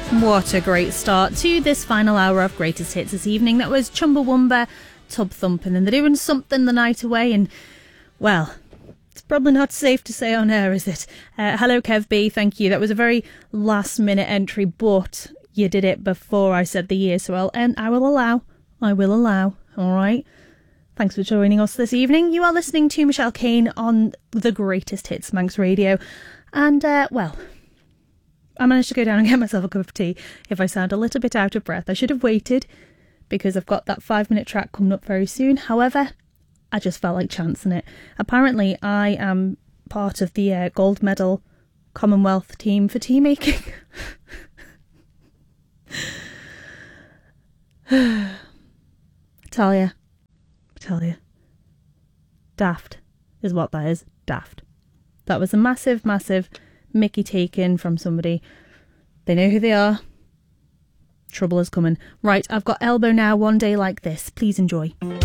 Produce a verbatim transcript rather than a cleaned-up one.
What a great start to this final hour of Greatest Hits this evening. That was Chumbawamba, Tub Thumping, and they're doing something the night away, and, well, it's probably not safe to say on air, is it? Uh, hello, Kev B, thank you. That was a very last-minute entry, but you did it before I said the year, so I'll, and I will allow, I will allow, all right? Thanks for joining us this evening. You are listening to Michelle Kane on the Greatest Hits Manx Radio, and, uh, well, I managed to go down and get myself a cup of tea. If I sound a little bit out of breath, I should have waited because I've got that five minute track coming up very soon. However, I just felt like chancing it. Apparently, I am part of the uh, gold medal Commonwealth team for tea making. I tell ya, I tell ya, daft is what that is, daft. That was a massive, massive Mickey taken from somebody. They know who they are. Trouble is coming. Right, I've got Elbow now, One Day Like This. Please enjoy.